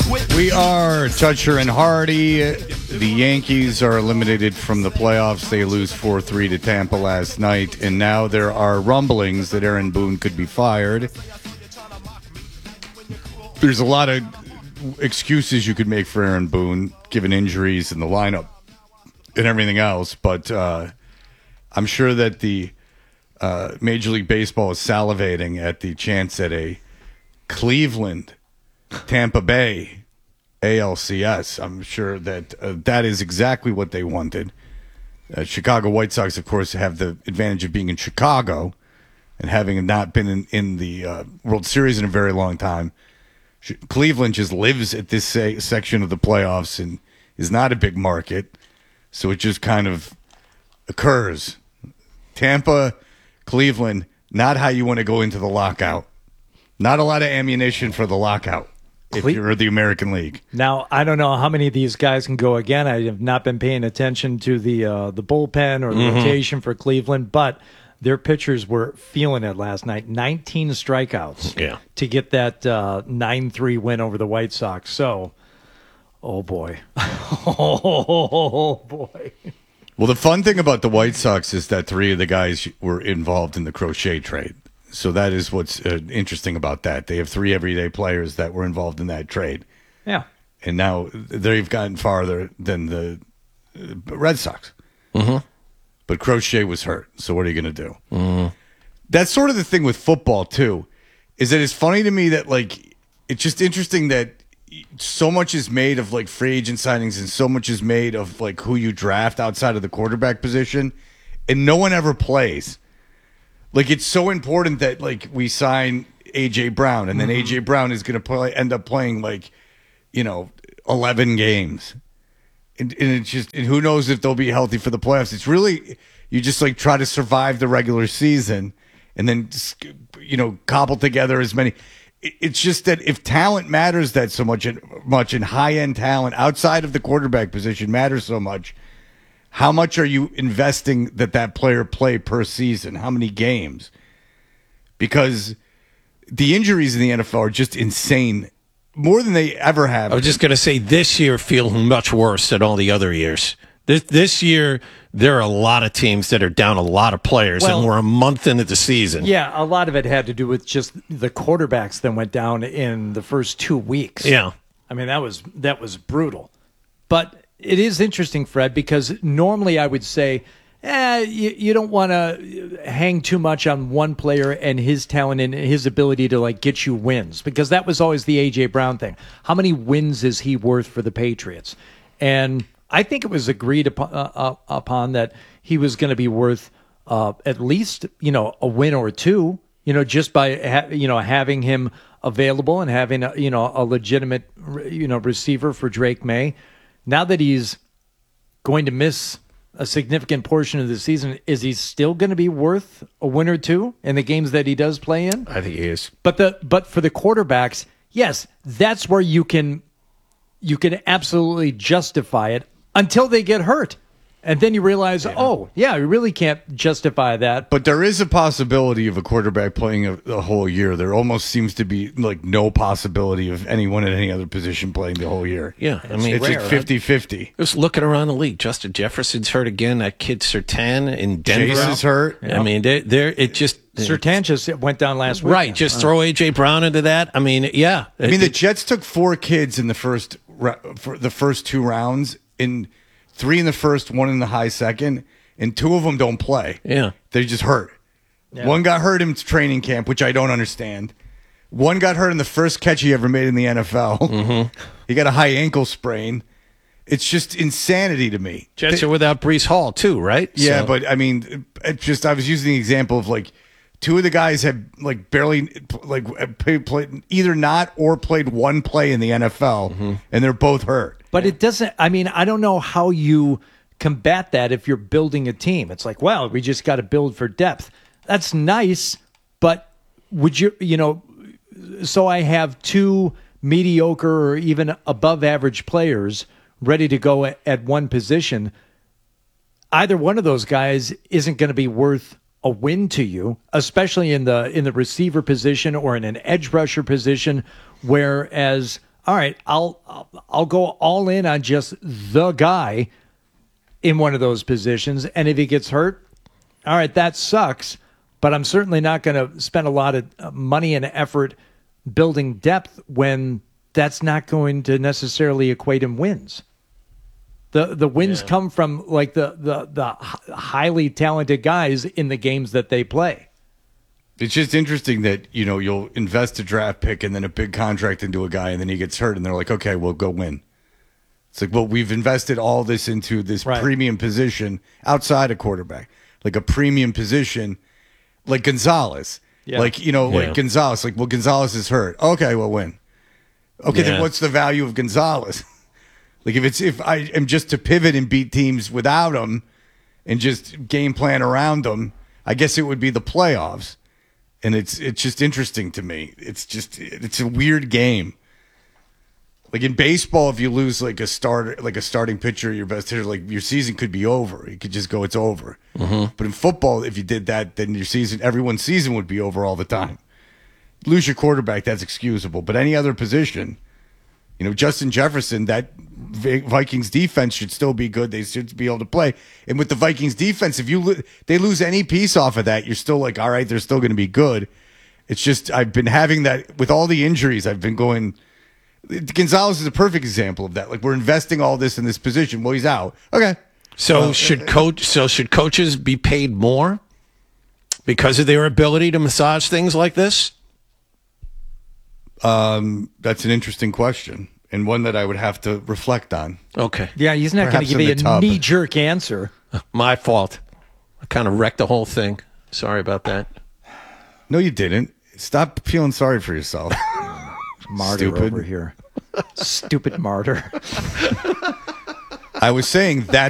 We are Toucher and Hardy. The Yankees are eliminated from the playoffs. They lose 4-3 to Tampa last night, and now there are rumblings that Aaron Boone could be fired. There's a lot of excuses you could make for Aaron Boone, given injuries and the lineup and everything else, but I'm sure that the Major League Baseball is salivating at the chance at a Cleveland, Tampa Bay ALCS. I'm sure that that is exactly what they wanted. Chicago White Sox, of course, have the advantage of being in Chicago and having not been in the World Series in a very long time. Cleveland just lives at this section of the playoffs and is not a big market, so it just kind of occurs. Tampa, Cleveland, not how you want to go into the lockout. Not a lot of ammunition for the lockout if you're the American League. Now, I don't know how many of these guys can go again. I have not been paying attention to the bullpen or the rotation for Cleveland, but their pitchers were feeling it last night. 19 strikeouts to get that 9-3 win over the White Sox. So, oh, boy. Oh, boy. Well, the fun thing about the White Sox is that 3 of the guys were involved in the Crochet trade. So that is what's interesting about that. They have 3 everyday players that were involved in that trade. Yeah. And now they've gotten farther than the Red Sox. Mm-hmm. But Crochet was hurt. So what are you going to do? Mm-hmm. That's sort of the thing with football, too, is that it's funny to me that, like, it's just interesting that so much is made of, like, free agent signings and so much is made of, like, who you draft outside of the quarterback position, and no one ever plays. Like, it's so important that, like, we sign A.J. Brown, and then A.J. Brown is going to end up playing, like, 11 games. And it's just, and who knows if they'll be healthy for the playoffs. It's really, you just, like, try to survive the regular season and then, cobble together as many. It's just that if talent matters that so much and high-end talent outside of the quarterback position matters so much, how much are you investing that player play per season? How many games? Because the injuries in the NFL are just insane, more than they ever have. I was just going to say this year feels much worse than all the other years. This year, there are a lot of teams that are down a lot of players, and we're a month into the season. Yeah, a lot of it had to do with just the quarterbacks that went down in the first 2 weeks. Yeah. I mean, that was brutal. But it is interesting, Fred, because normally I would say, you don't want to hang too much on one player and his talent and his ability to, like, get you wins, because that was always the A.J. Brown thing. How many wins is he worth for the Patriots? And I think it was agreed upon that he was going to be worth at least, a win or 2, just by, having him available and having, a legitimate, receiver for Drake May. Now that he's going to miss a significant portion of the season, is he still going to be worth a win or 2 in the games that he does play in? I think he is. But for the quarterbacks, yes, that's where you can absolutely justify it until they get hurt. And then you realize, you really can't justify that. But there is a possibility of a quarterback playing a whole year. There almost seems to be, like, no possibility of anyone at any other position playing the whole year. Yeah, I mean, it's rare, like 50-50. Just looking around the league, Justin Jefferson's hurt again. That kid Surtain in Denver. Chase is hurt. I mean, it just... Surtain just went down last week. Right, just throw A.J. Brown into that. I mean, yeah. I mean, the Jets took 4 kids in the first 2 rounds, in 3 in the first, 1 in the high second, and 2 of them don't play. Yeah. They just hurt. Yeah. One got hurt in training camp, which I don't understand. One got hurt in the first catch he ever made in the NFL. Mm-hmm. He got a high ankle sprain. It's just insanity to me. Jets are without Breece Hall, too, right? Yeah, but, I mean, I was using the example of, like, 2 of the guys had, like, barely, like, played either not or played 1 play in the NFL, and they're both hurt. But it doesn't, I mean, I don't know how you combat that if you're building a team. It's like, well, we just got to build for depth. That's nice, but would you, so I have 2 mediocre or even above average players ready to go at one position. Either one of those guys isn't going to be worth a win to you, especially in the receiver position or in an edge rusher position, whereas all right, I'll go all in on just the guy in one of those positions, and if he gets hurt, all right, that sucks. But I'm certainly not going to spend a lot of money and effort building depth when that's not going to necessarily equate in wins. The wins come from like the highly talented guys in the games that they play. It's just interesting that, you'll invest a draft pick and then a big contract into a guy and then he gets hurt and they're like, okay, we'll go win. It's like, well, we've invested all this into this premium position outside of quarterback, like a premium position, like Gonzalez. Yeah. Like Gonzalez. Like, well, Gonzalez is hurt. Okay, we'll win. Okay, then what's the value of Gonzalez? Like, if I am just to pivot and beat teams without him and just game plan around them, I guess it would be the playoffs. And it's just interesting to me. It's a weird game. Like in baseball, if you lose like a starting pitcher, your best hitter, like your season could be over. You could just go, it's over. Mm-hmm. But in football, if you did that, then everyone's season would be over all the time. Lose your quarterback, that's excusable. But any other position, Justin Jefferson, that Vikings defense should still be good. They should be able to play. And with the Vikings defense, if they lose any piece off of that, you're still like, all right, they're still going to be good. It's just I've been having that with all the injuries. I've been going. Gonzalez is a perfect example of that. Like, we're investing all this in this position. Well, he's out. Okay. So should coaches be paid more because of their ability to massage things like this? That's an interesting question and one that I would have to reflect on. Okay. Yeah, he's not going to give you a knee-jerk answer. My fault. I kind of wrecked the whole thing. Sorry about that. No, you didn't. Stop feeling sorry for yourself. Martyr Stupid. over here. Stupid martyr. I was saying that